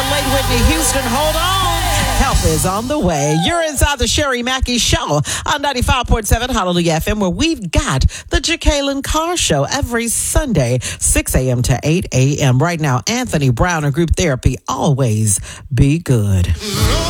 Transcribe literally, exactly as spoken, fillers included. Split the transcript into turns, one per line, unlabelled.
late Whitney Houston. Hold on. Help is on the way. You're inside the Sherry Mackey Show on ninety-five point seven Hallelujah F M, where we've got the Jacqueline Carr Show every Sunday, six a.m. to eight a.m. Right now, Anthony Brown and Group Therapy. Always be good.